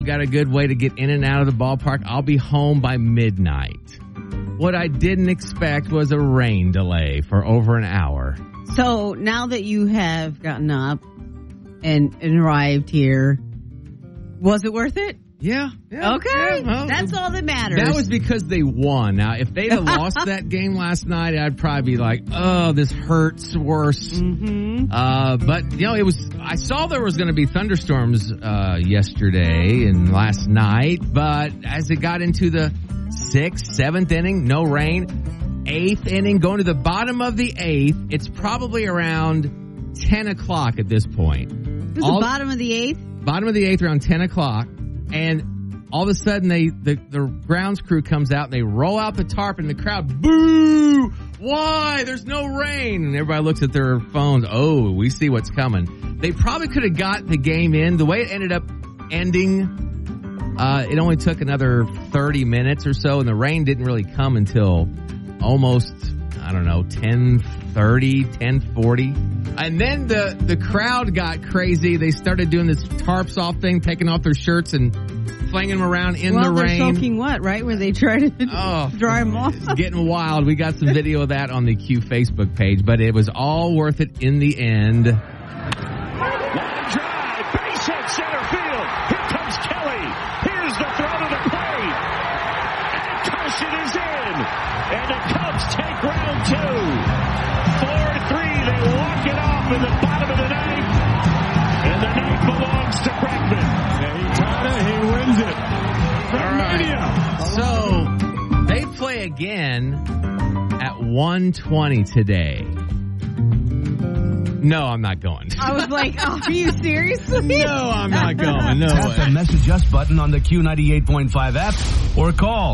Got a good way to get in and out of the ballpark. I'll be home by midnight. What I didn't expect was a rain delay for over an hour. So now that you have gotten up and arrived here, was it worth it? Yeah. Okay. Well, that's all that matters. That was because they won. Now, if they'd have lost that game last night, I'd probably be like, oh, this hurts worse. Mm-hmm. But, I saw there was going to be thunderstorms yesterday and last night, but as it got into the 6th, 7th inning, no rain. 8th inning, going to the bottom of the 8th, it's probably around 10 o'clock at this point. It was the bottom of the 8th? Bottom of the 8th, around 10 o'clock. And all of a sudden, the grounds crew comes out, and they roll out the tarp, and the crowd, boo! Why? There's no rain. And everybody looks at their phones. Oh, we see what's coming. They probably could have got the game in. The way it ended up ending, it only took another 30 minutes or so, and the rain didn't really come until almost, 10:30, 10:40. And then the crowd got crazy. They started doing this tarps off thing, taking off their shirts and flinging them around in the rain. Well, they're soaking wet, right? Where they try to dry them off. It's getting wild. We got some video of that on the Q Facebook page, but it was all worth it in the end. Line drive, base hit center field. Here comes Kelly. Here's the throw to the plate. And Carson is in. And the Cubs take round 2. 4-3. They walk it off in the bottom of the ninth. And the ninth belongs to Bregman. He wins it. Right. So they play again at 1:20 today. No, I'm not going. I was like, oh, are you seriously? No, I'm not going. No Tap way. the Message Us button on the Q98.5 app or call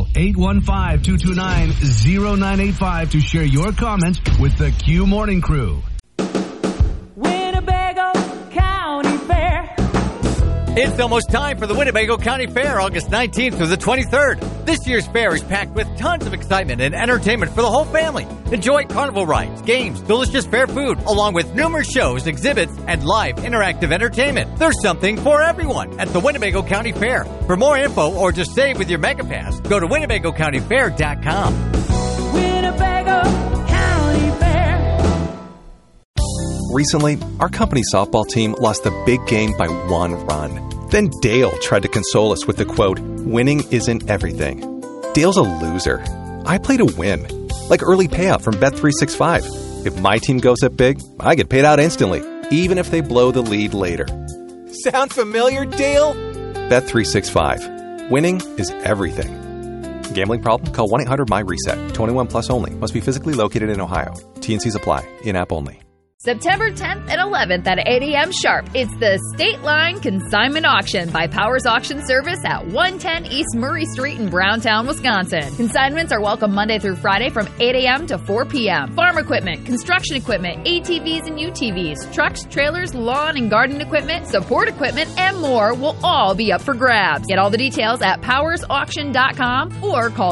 815-229-0985 to share your comments with the Q Morning Crew. Winnebago County Fair. It's almost time for the Winnebago County Fair, August 19th through the 23rd. This year's fair is packed with tons of excitement and entertainment for the whole family. Enjoy carnival rides, games, delicious fair food, along with numerous shows, exhibits, and live interactive entertainment. There's something for everyone at the Winnebago County Fair. For more info or to save with your MegaPass, go to WinnebagoCountyFair.com. Winnebago County Fair. Recently, our company softball team lost the big game by 1 run. Then Dale tried to console us with the quote, "Winning isn't everything." Dale's a loser. I play to win. Like early payout from Bet365. If my team goes up big, I get paid out instantly, even if they blow the lead later. Sound familiar, Dale? Bet365. Winning is everything. Gambling problem? Call 1-800-MY-RESET. 21 plus only. Must be physically located in Ohio. T&Cs apply. In-app only. September 10th and 11th at 8 a.m. sharp. It's the State Line Consignment Auction by Powers Auction Service at 110 East Murray Street in Browntown, Wisconsin. Consignments are welcome Monday through Friday from 8 a.m. to 4 p.m. Farm equipment, construction equipment, ATVs and UTVs, trucks, trailers, lawn and garden equipment, support equipment, and more will all be up for grabs. Get all the details at powersauction.com or call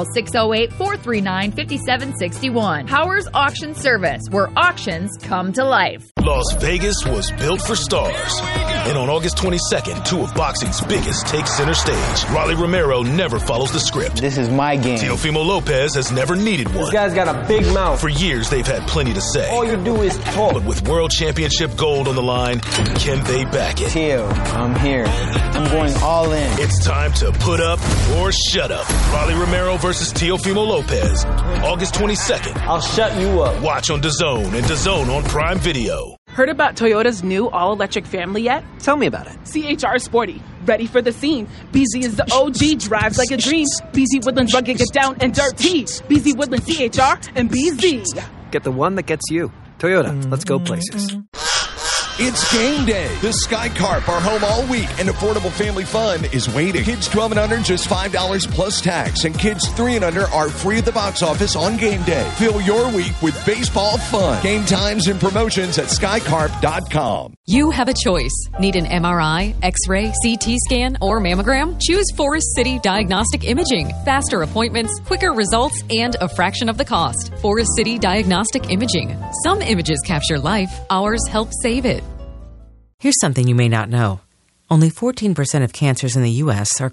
608-439-5761. Powers Auction Service, where auctions come to life. Las Vegas was built for stars. And on August 22nd, 2 of boxing's biggest take center stage. Rolly Romero never follows the script. This is my game. Teofimo Lopez has never needed one. This guy's got a big mouth. For years, they've had plenty to say. All you do is talk. But with World Championship gold on the line, can they back it? Teo, I'm here. I'm going all in. It's time to put up or shut up. Rolly Romero versus Teofimo Lopez. August 22nd. I'll shut you up. Watch on DAZN and DAZN on Prime Video. Heard about Toyota's new all-electric family yet? Tell me about it. CHR Sporty. Ready for the scene. BZ is the OG, drives like a dream. BZ Woodlands rugged, get down and dirty. BZ Woodlands CHR and BZ. Get the one that gets you. Toyota, let's go places. It's game day. The Sky Carp are home all week, and affordable family fun is waiting. Kids 12 and under, just $5 plus tax, and kids 3 and under are free at the box office on game day. Fill your week with baseball fun. Game times and promotions at skycarp.com. You have a choice. Need an MRI, X-ray, CT scan, or mammogram? Choose Forest City Diagnostic Imaging. Faster appointments, quicker results, and a fraction of the cost. Forest City Diagnostic Imaging. Some images capture life, ours help save it. Here's something you may not know. Only 14% of cancers in the U.S. are